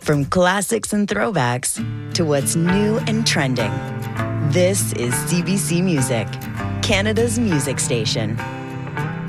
From classics and throwbacks to what's new and trending. This is CBC Music, Canada's music station.